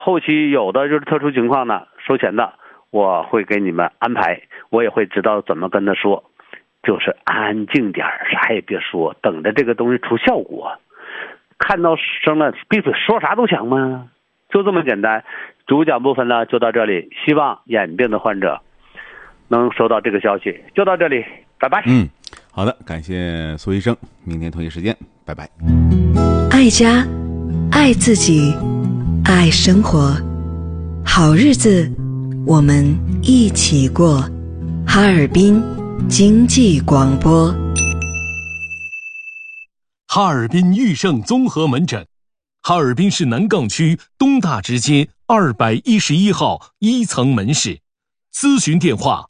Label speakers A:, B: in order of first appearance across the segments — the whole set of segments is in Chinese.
A: 后期有的就是特殊情况呢，收钱的，我会给你们安排，我也会知道怎么跟他说，就是安静点，啥也别说，等着这个东西出效果。看到生了闭嘴，说啥都响吗？就这么简单。主讲部分呢就到这里，希望眼病的患者能收到这个消息。就到这里，拜拜。
B: 好的，感谢苏医生，明天同一时间，拜拜。
C: 爱家，爱自己，爱生活，好日子我们一起过。哈尔滨经济广播。
D: 哈尔滨裕盛综合门诊，哈尔滨市南岗区东大直街211号1层门市，咨询电话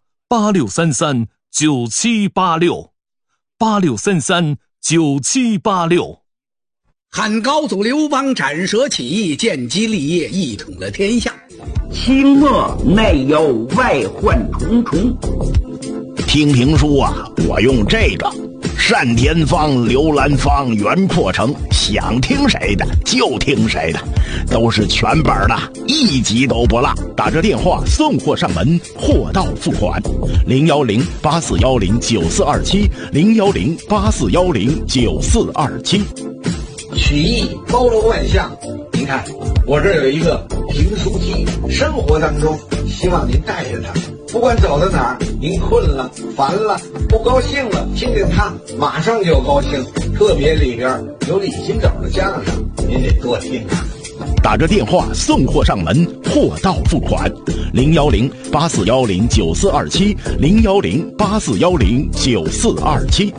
D: 86339786，86339786。
E: 汉高祖刘邦斩蛇起义，建基立业，一统了天下。
F: 清末内忧外患重重，听评书啊，我用这个单田芳、刘兰芳、袁阔成，想听谁的就听谁的，都是全本的，一集都不落。打这电话送货上门，货到付款。010-8410-9427，010-8410-9427。
G: 曲艺包罗万象，您看我这儿有一个评书机，生活当中希望您带着它，不管走到哪儿，您困了、烦了、不高兴了，听听它，马上就高兴。特别里边有李金斗的相声，您得多听啊。
F: 打着电话送货上门，货到付款。010-8410-9427，010-8410-9427。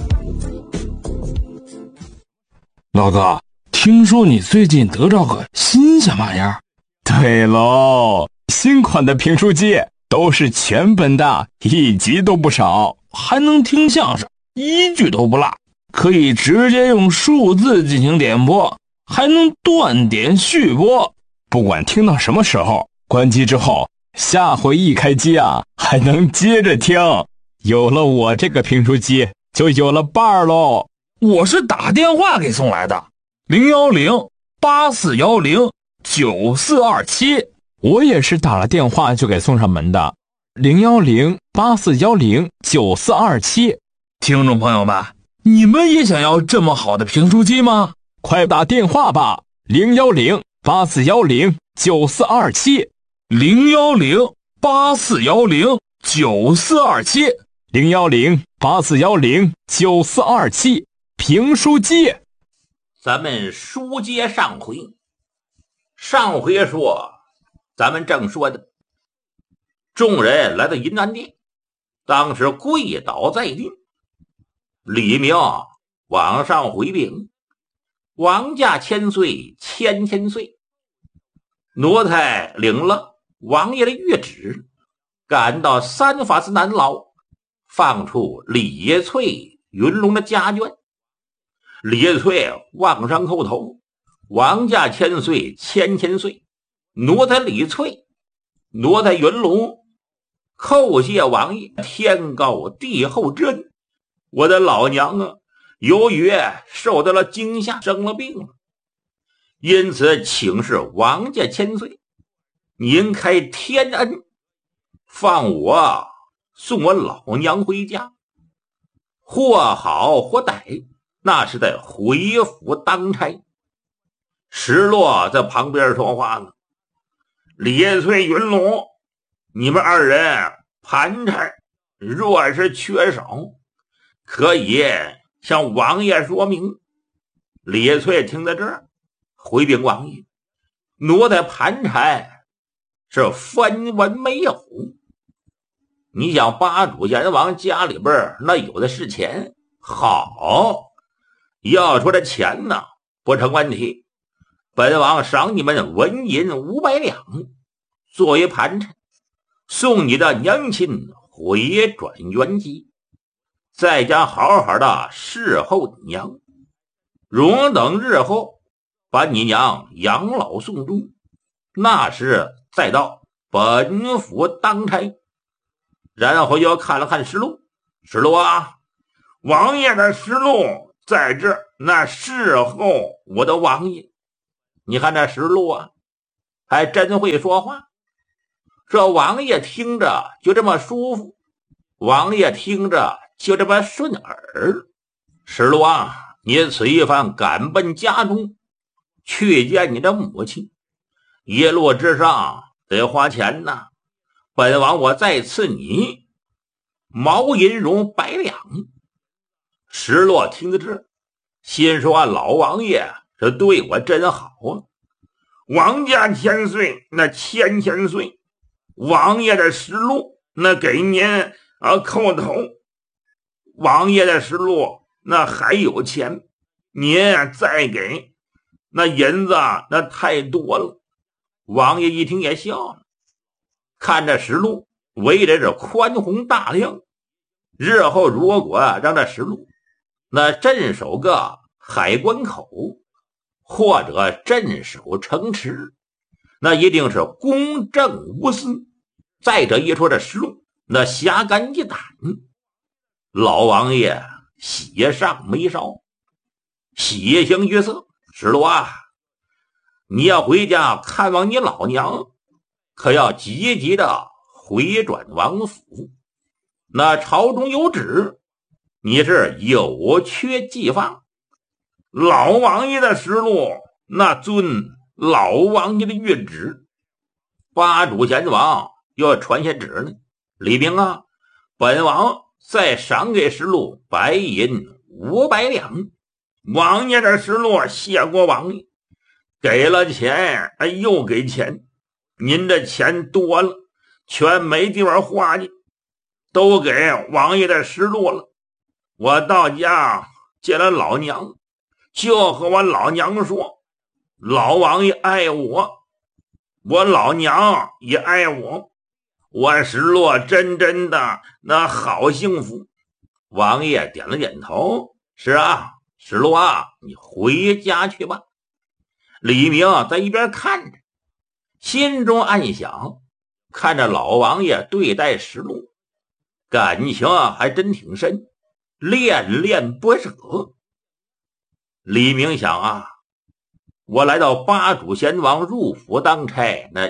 H: 老哥，听说你最近得着个新鲜玩意儿？
I: 对喽，新款的评书机都是全本的，一集都不少，
H: 还能听相声，一句都不落，可以直接用数字进行点播，还能断点续播。
I: 不管听到什么时候，关机之后，下回一开机啊，还能接着听。有了我这个评书机，就有了伴儿喽。
H: 我是打电话给送来的，010-8410-9427。
I: 我也是打了电话就给送上门的，010-8410-9427。
H: 听众朋友们，你们也想要这么好的评书机吗？
I: 快打电话吧，010-8410-9427，
H: 010-8410-9427，
I: 010-8410-9427。评书机。
J: 咱们书接上回，上回说咱们正说的，众人来到银安殿，当时跪倒在地，李明往上回禀，王家千岁，千岁。奴才领了王爷的谕旨，赶到三法司南牢，放出李翠、云龙的家眷。李翠望上叩头，王家千岁，千岁。奴才李翠，奴才云龙，叩谢王爷天高地厚之恩。我的老娘啊，由于受到了惊吓，生了病了，因此请示王家千岁，您开天恩，放我送我老娘回家，或好或歹，那是在回府当差。石落在旁边说话了，李翠、云龙，你们二人盘缠，若是缺少，可以向王爷说明。李翠听到这儿，回禀王爷，奴才盘缠是分文没有。你想八主阎王家里边那有的是钱，好，要说这钱呢不成问题，本王赏你们纹银500两作为盘缠，送你的娘亲回转原籍，在家好好的侍候你娘，容等日后把你娘养老送终，那时再到本府当差。然后又看了看石路，石路啊，王爷的石路在这，那侍候我的王爷。你看这石路啊， 还真会说话。这王爷听着就这么舒服，王爷听着就这么顺耳。石路啊，你此一番赶奔家中，去见你的母亲，一路之上得花钱呐。本王我再赐你毛银绒100两。石落听得这，心说老王爷这对我真好啊！王家千岁，那千岁，王爷的石路那给您叩头。王爷的石路那还有钱，您再给，那银子那太多了。王爷一听也笑了，看着石路为人是宽宏大量，日后如果让这石路那镇守个海关口，或者镇守城池，那一定是公正无私。再者一说，这石路那侠肝义胆，老王爷喜上眉梢，喜形于色。石路啊，你要回家看望你老娘，可要积极的回转王府。那朝中有旨，你是有缺即放。老王爷的石路那遵老王爷的谕旨。八主贤王要传下旨呢，李明啊，本王再赏给石路白银500两。王爷的石路谢过王爷，给了钱又给钱，您这钱多了，全没地方花去，都给王爷的石路了。我到家见了老娘，就和我老娘说，老王爷爱我，我老娘也爱我，我石路真的那好幸福。王爷点了点头，是啊，石路啊，你回家去吧。李明在一边看着，心中暗想，看着老王爷对待石路，感情还真挺深，恋恋不舍。李明想啊，我来到八主贤王入府当差那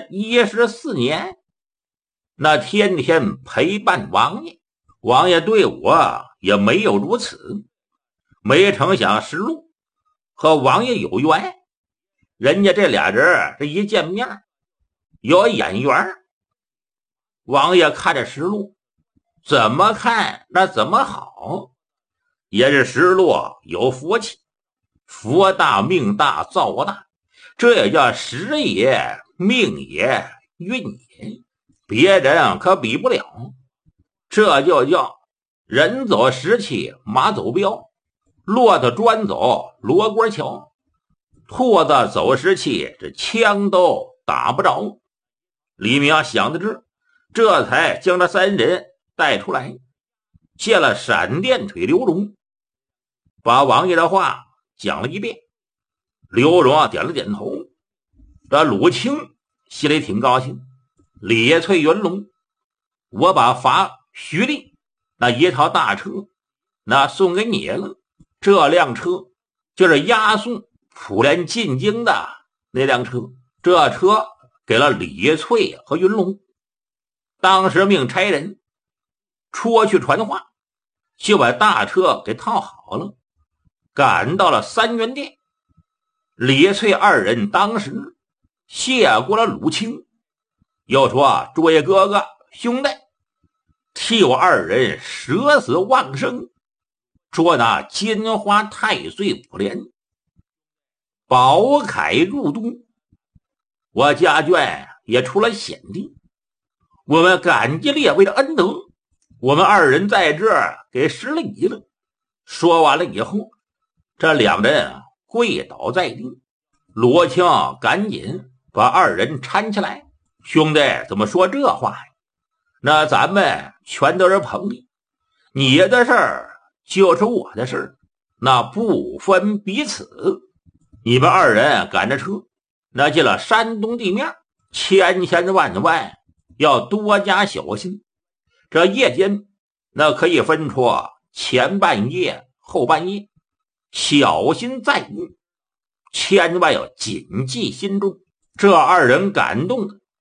J: 14年，那天天陪伴王爷，王爷对我也没有如此。没成想石路和王爷有缘，人家这俩人这一见面有眼缘。王爷看着石路，怎么看那怎么好，也是石路有福气，福大命大造大，这也叫时也命也运也，别人可比不了。这就叫人走石器马走镖，骆驼专走罗锅桥，兔子走石器这枪都打不着。李明想得这才将这三人带出来，见了闪电腿刘荣，把王爷的话讲了一遍。刘荣点了点头。这鲁清心里挺高兴，李翠云龙，我把伐徐丽那一套大车那送给你了，这辆车就是押送普莲进京的那辆车，这车给了李翠和云龙。当时命差人出去传话，就把大车给套好了，赶到了三元殿。李翠二人当时谢过了鲁清，又说诸位哥哥兄弟，替我二人舍死忘生，捉那金花太岁普莲，宝凯入都，我家眷也出了险地，我们感激列位的恩德，我们二人在这儿给施了礼了。说完了以后，这两人跪倒在地，罗青赶紧把二人搀起来，兄弟怎么说这话呀？那咱们全都是朋友，你的事儿就是我的事儿，那不分彼此。你们二人赶着车，那进了山东地面，千万要多加小心。这夜间那可以分出前半夜后半夜，小心在意，千万要谨记心中。 这二人感动的